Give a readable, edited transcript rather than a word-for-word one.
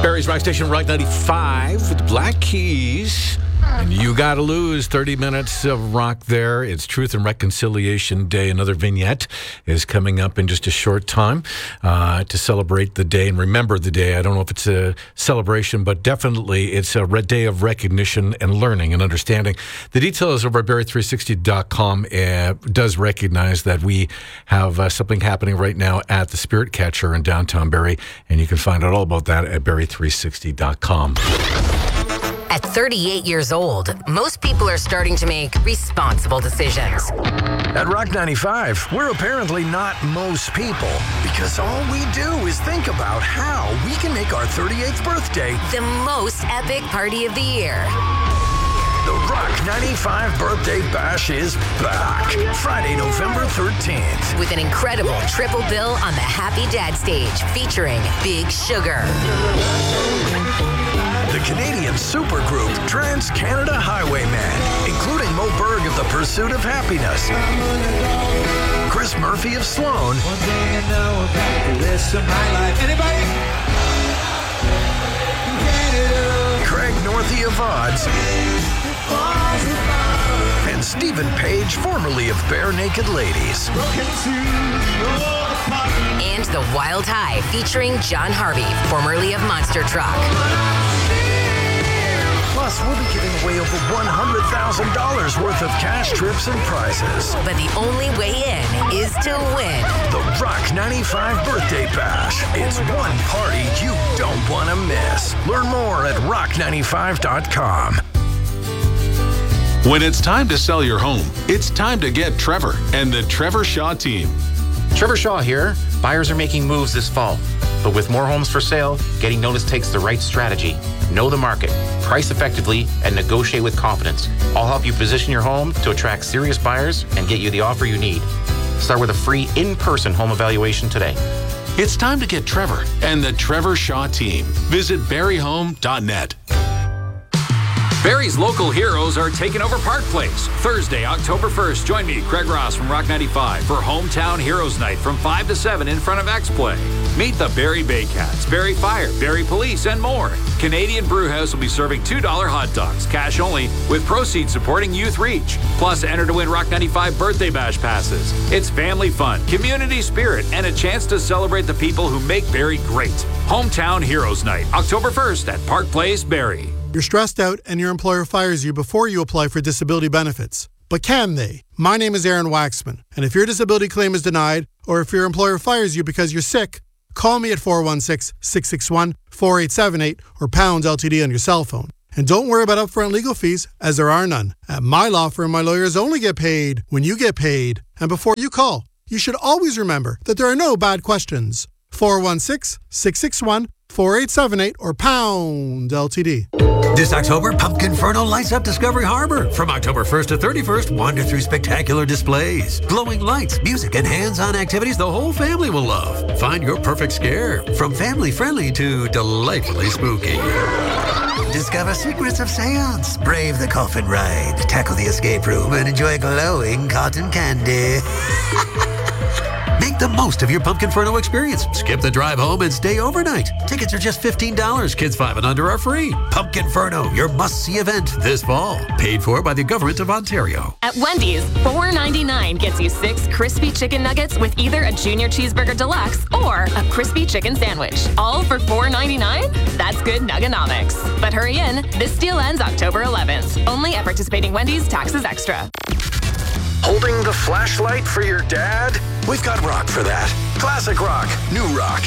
Barry's Rock Station, Rock 95 with the Black Keys. And You Gotta Lose, 30 minutes of rock there. It's Truth and Reconciliation Day. Another vignette is coming up in just a short time to celebrate the day and remember the day. I don't know if it's a celebration, but definitely it's a day of recognition and learning and understanding. The details over at Barry360.com does recognize that we have something happening right now at the Spirit Catcher in downtown Barrie, and you can find out all about that at Barry360.com. At 38 years old, most people are starting to make responsible decisions. At Rock 95, we're apparently not most people, because all we do is think about how we can make our 38th birthday the most epic party of the year. The Rock 95 Birthday Bash is back, Friday, November 13th. With an incredible triple bill on the Happy Dad stage, featuring Big Sugar, the Canadian supergroup Trans-Canada Highwaymen, including Mo Berg of The Pursuit of Happiness, Chris Murphy of Sloan, Craig Northey of Odds, and Stephen Page, formerly of Bare Naked Ladies. and The Wild High, featuring John Harvey, formerly of Monster Truck. Plus, we'll be giving away over $100,000 worth of cash, trips, and prizes. But the only way in is to win. The Rock 95 Birthday Bash. It's one party you don't want to miss. Learn more at rock95.com. When it's time to sell your home, it's time to get Trevor and the Trevor Shaw team. Trevor Shaw here. Buyers are making moves this fall. But with more homes for sale, getting noticed takes the right strategy. Know the market, price effectively, and negotiate with confidence. I'll help you position your home to attract serious buyers and get you the offer you need. Start with a free in-person home evaluation today. It's time to get Trevor and the Trevor Shaw team. Visit barryhome.net. Barrie's local heroes are taking over Park Place. Thursday, October 1st, join me, Craig Ross from Rock 95, for Hometown Heroes Night from 5 to 7 in front of X-Play. Meet the Barrie Baycats, Barrie Fire, Barrie Police, and more. Canadian Brewhouse will be serving $2 hot dogs, cash only, with proceeds supporting Youth Reach. Plus, enter to win Rock 95 Birthday Bash passes. It's family fun, community spirit, and a chance to celebrate the people who make Barrie great. Hometown Heroes Night, October 1st at Park Place, Barrie. You're stressed out and your employer fires you before you apply for disability benefits. But can they? My name is Aaron Waxman, and if your disability claim is denied, or if your employer fires you because you're sick, call me at 416-661-4878 or pound LTD on your cell phone. And don't worry about upfront legal fees, as there are none. At my law firm, my lawyers only get paid when you get paid. And before you call, you should always remember that there are no bad questions. 416-661-4878 or pound LTD. This October, Pumpkinferno lights up Discovery Harbor. From October 1st to 31st, wander through spectacular displays, glowing lights, music, and hands-on activities the whole family will love. Find your perfect scare, from family-friendly to delightfully spooky. Discover secrets of seance, brave the coffin ride, tackle the escape room, and enjoy glowing cotton candy. Make the most of your Pumpkinferno experience. Skip the drive home and stay overnight. Tickets are just $15. Kids 5 and under are free. Pumpkinferno, your must-see event this fall. Paid for by the Government of Ontario. At Wendy's, $4.99 gets you 6 crispy chicken nuggets with either a Junior Cheeseburger Deluxe or a crispy chicken sandwich. All for $4.99? That's good Nugganomics. But hurry in. This deal ends October 11th. Only at participating Wendy's, taxes extra. Holding the flashlight for your dad? We've got rock for that. Classic rock, new rock.